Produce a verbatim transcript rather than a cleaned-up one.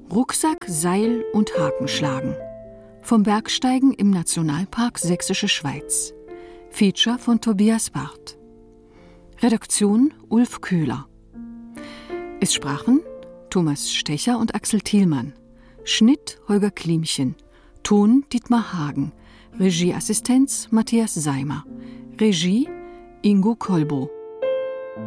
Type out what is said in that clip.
Rucksack, Seil und Hakenschlagen. Vom Bergsteigen im Nationalpark Sächsische Schweiz. Feature von Tobias Barth. Redaktion Ulf Köhler. Es sprachen Thomas Stecher und Axel Thielmann. Schnitt Holger Klimchen. Ton Dietmar Hagen. Regieassistenz Matthias Seimer. Regie Ingo Kolbo.